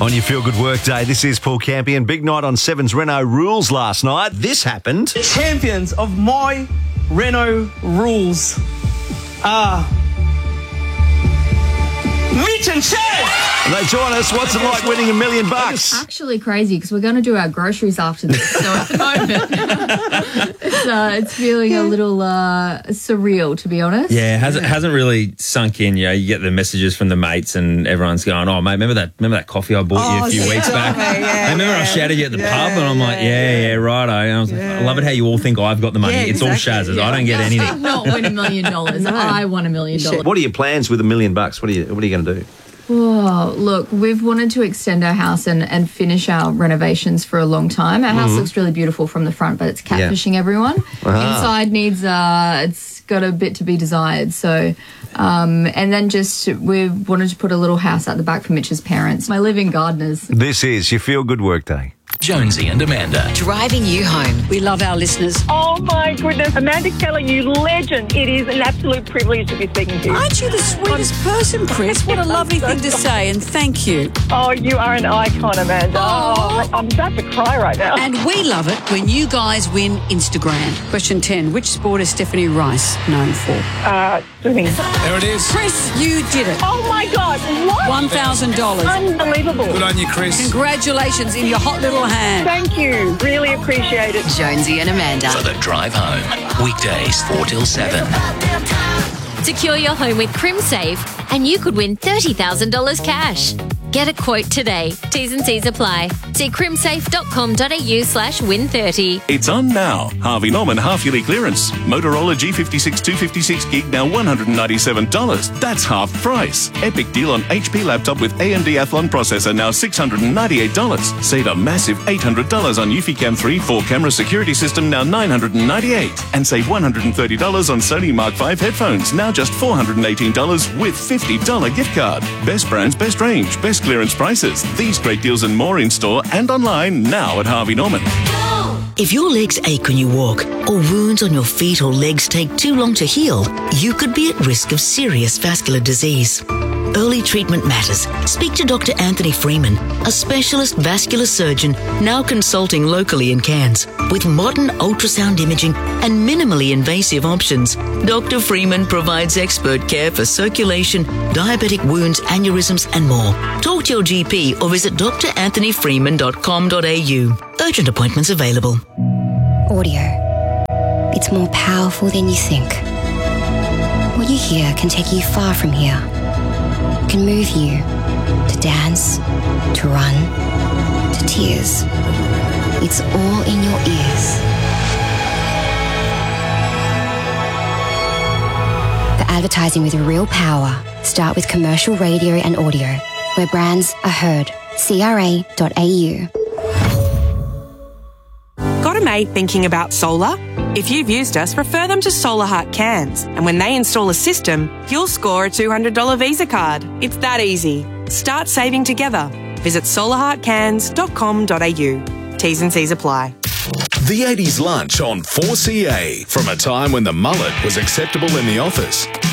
On your Feel Good Work Day, this is Paul Campion. Big night on Seven's Renault Rules last night. This happened. Champions of my Renault Rules are Mitch and Chad. They join us. What's it like winning $1 million? It's actually crazy because we're going to do our groceries after this. So at the moment, it's feeling a little surreal, to be honest. Yeah, it hasn't really sunk in. You know, you get the messages from the mates and everyone's going, "Oh, mate, remember that coffee I bought you a few weeks back? I remember I shouted you at the pub," and I'm like, "Yeah, righto." And I was like, "I love it how you all think I've got the money. It's all Shaz's. I don't get anything." Not win $1 million. I won $1 million. What are your plans with $1 million? What are you going to do? Oh, look, we've wanted to extend our house and finish our renovations for a long time. Our house looks really beautiful from the front, but it's catfishing everyone. Inside needs, it's got a bit to be desired. So, and then we wanted to put a little house at the back for Mitch's parents, my living gardeners. This is your Feel Good Work Day. Jonesy and Amanda. Driving you home. We love our listeners. Oh my goodness, Amanda Keller, you legend. It is an absolute privilege to be speaking to you. Aren't you the sweetest person, Chris? What a lovely thing to say, and thank you. Oh, you are an icon, Amanda. Oh, I'm about to cry right now. And we love it when you guys win Instagram. Question 10. Which sport is Stephanie Rice known for? Swimming. There it is. Chris, you did it. Oh my God, what? $1,000. Unbelievable. Good on you, Chris. Congratulations in your hot little hand. Thank you. Really appreciate it. Jonesy and Amanda. For the drive home. Weekdays 4 till 7. Secure your home with CrimSafe and you could win $30,000 cash. Get a quote today. T's and C's apply. See crimsafe.com.au/win30. It's on now. Harvey Norman half-yearly clearance. Motorola G56 256 gig now $197. That's half price. Epic deal on HP laptop with AMD Athlon processor now $698. Save a massive $800 on Eufy 3 4-camera security system now $998. And save $130 on Sony Mark V headphones now just $418 with $50 gift card. Best brands, best range, best clearance prices. These great deals and more in store and online now at Harvey Norman. If your legs ache when you walk, or wounds on your feet or legs take too long to heal, you could be at risk of serious vascular disease. Early treatment matters. Speak to Dr. Anthony Freeman, a specialist vascular surgeon now consulting locally in Cairns. With modern ultrasound imaging and minimally invasive options, Dr. Freeman provides expert care for circulation, diabetic wounds, aneurysms and more. Talk to your GP or visit drAnthonyFreeman.com.au. Urgent appointments available. Audio. It's more powerful than you think. What you hear can take you far from here. It can move you to dance, to run, to tears. It's all in your ears. For advertising with real power, start with commercial radio and audio, where brands are heard. CRA.au. Got a mate thinking about solar? If you've used us, refer them to Solar Heart Cairns. And when they install a system, you'll score a $200 Visa card. It's that easy. Start saving together. Visit solarheartcairns.com.au. T's and C's apply. The 80s lunch on 4CA. From a time when the mullet was acceptable in the office